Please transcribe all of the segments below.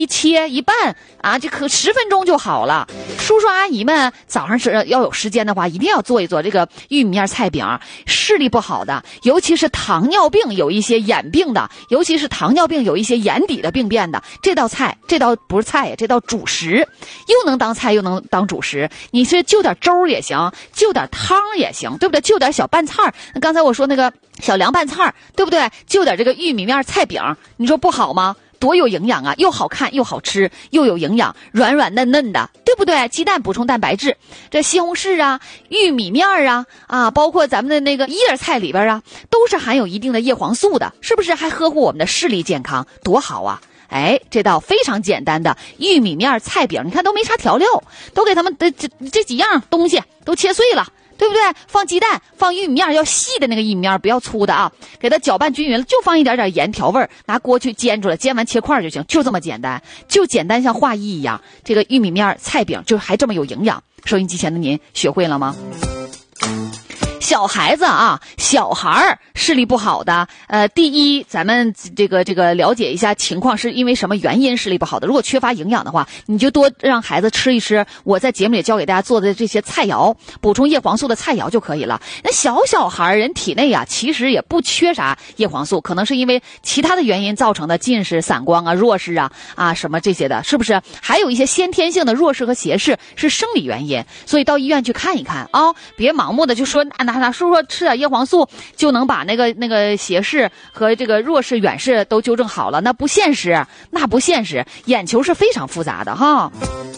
一切一拌啊，这可10分钟就好了。叔叔阿姨们早上是要有时间的话，一定要做一做这个玉米面菜饼。视力不好的，尤其是糖尿病有一些眼病的，尤其是糖尿病有一些眼底的病变的，这道菜，这道不是菜，这道主食，又能当菜又能当主食。你是就点粥也行，就点汤也行，对不对？就点小拌菜，刚才我说那个小凉拌菜，对不对？就点这个玉米面菜饼，你说不好吗？多有营养啊，又好看又好吃，又有营养，软软嫩嫩的，对不对？鸡蛋补充蛋白质，这西红柿啊、玉米面啊，包括咱们的那个叶菜里边啊，都是含有一定的叶黄素的，是不是？还呵护我们的视力健康，多好啊！哎，这道非常简单的玉米面菜饼，你看都没啥调料，都给他们的这几样东西都切碎了，对不对？放鸡蛋，放玉米面，要细的那个玉米面，不要粗的啊。给它搅拌均匀了，就放一点点盐调味儿，拿锅去煎出来，煎完切块就行，就这么简单，就简单像画意一样。这个玉米面菜饼就还这么有营养，收音机前的您学会了吗？小孩子啊，小孩视力不好的，第一，咱们这个了解一下情况，是因为什么原因视力不好的？如果缺乏营养的话，你就多让孩子吃一吃我在节目里教给大家做的这些菜肴，补充叶黄素的菜肴就可以了。那小孩人体内啊，其实也不缺啥叶黄素，可能是因为其他的原因造成的近视、散光啊、弱视啊什么这些的，是不是？还有一些先天性的弱视和斜视是生理原因，所以到医院去看一看啊，别盲目的就说那叔叔吃点叶黄素就能把那个斜视和这个弱视远视都纠正好了，那不现实，那不现实，眼球是非常复杂的哈。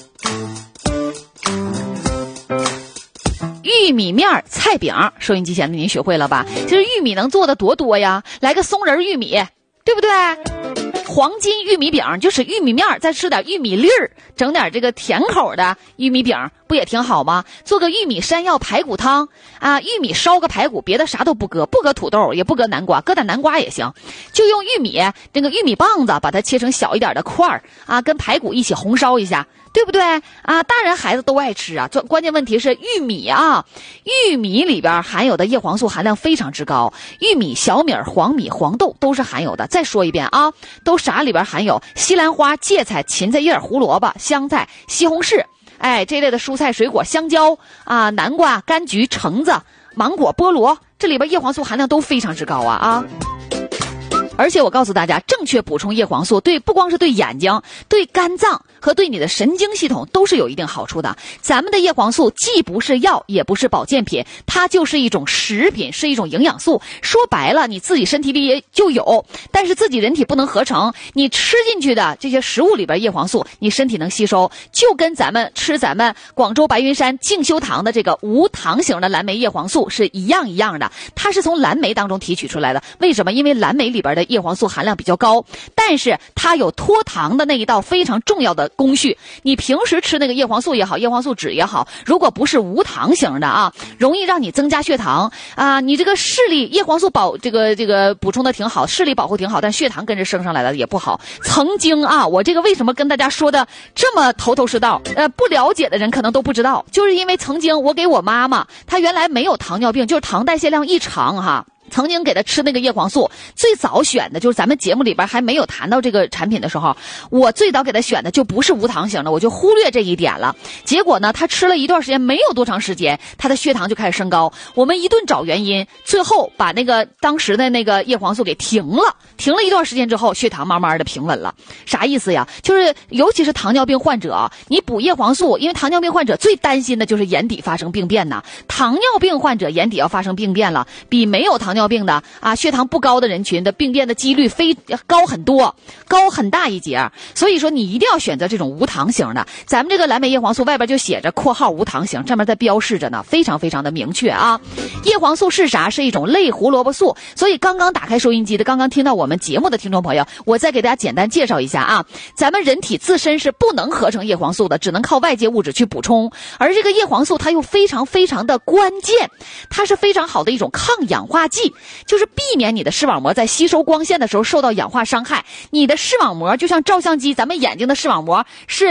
玉米面菜饼，收音机前的您学会了吧？其实玉米能做的多呀，来个松仁玉米，对不对？黄金玉米饼就是玉米面，再吃点玉米粒儿，整点这个甜口的玉米饼，不也挺好吗？做个玉米山药排骨汤啊，玉米烧个排骨，别的啥都不搁土豆，也不搁南瓜，搁点南瓜也行，就用玉米这个玉米棒子把它切成小一点的块儿啊，跟排骨一起红烧一下，对不对啊？大人孩子都爱吃啊。关键问题是玉米啊，玉米里边含有的叶黄素含量非常之高，玉米、小米、黄米、黄豆都是含有的。再说一遍啊，都啥里边含有？西兰花、芥菜、芹菜叶、胡萝卜、香菜、西红柿，哎，这类的蔬菜水果，香蕉啊、南瓜、柑橘、橙子、芒果、菠萝，这里边叶黄素含量都非常之高啊。而且我告诉大家，正确补充叶黄素不光是对眼睛、对肝脏和对你的神经系统都是有一定好处的。咱们的叶黄素既不是药，也不是保健品，它就是一种食品，是一种营养素。说白了，你自己身体里也就有，但是自己人体不能合成。你吃进去的这些食物里边叶黄素，你身体能吸收，就跟咱们广州白云山静修堂的这个无糖型的蓝莓叶黄素是一样的，它是从蓝莓当中提取出来的。为什么？因为蓝莓里边的叶黄素含量比较高，但是它有脱糖的那一道非常重要的工序。你平时吃那个叶黄素也好，叶黄素酯也好，如果不是无糖型的啊，容易让你增加血糖啊。你这个视力叶黄素这个补充的挺好，视力保护挺好，但血糖跟着升上来了也不好。曾经啊，我这个为什么跟大家说的这么头是道？不了解的人可能都不知道，就是因为曾经我给我妈妈，她原来没有糖尿病，就是糖代谢量异常哈。曾经给他吃那个叶黄素，最早选的就是咱们节目里边还没有谈到这个产品的时候，我最早给他选的就不是无糖型的，我就忽略这一点了。结果呢，他吃了一段时间，没有多长时间，他的血糖就开始升高。我们一顿找原因，最后把那个当时的那个叶黄素给停了一段时间之后，血糖慢慢的平稳了。啥意思呀？就是尤其是糖尿病患者，你补叶黄素，因为糖尿病患者最担心的就是眼底发生病变呐。糖尿病患者眼底要发生病变了，比没有糖尿病的啊血糖不高的人群的病变的几率高很多，高很大一截。所以说你一定要选择这种无糖型的。咱们这个蓝莓叶黄素外边就写着括号无糖型，上面在标示着呢，非常非常的明确啊。叶黄素是啥？是一种类胡萝卜素。所以刚刚打开收音机的，刚刚听到我们节目的听众朋友，我再给大家简单介绍一下啊。咱们人体自身是不能合成叶黄素的，只能靠外界物质去补充。而这个叶黄素它又非常非常的关键，它是非常好的一种抗氧化剂，就是避免你的视网膜在吸收光线的时候受到氧化伤害。你的视网膜就像照相机，咱们眼睛的视网膜是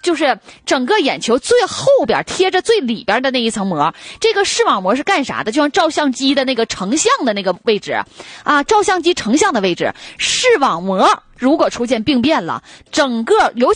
就是整个眼球最后边贴着最里边的那一层膜。这个视网膜是干啥的？就像照相机的那个成像的那个位置啊，照相机成像的位置，视网膜如果出现病变了，整个尤